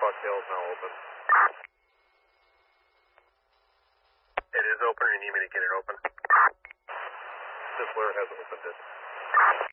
Buck Hill is now open. It is open, or you need me to get it open? This lure hasn't opened it.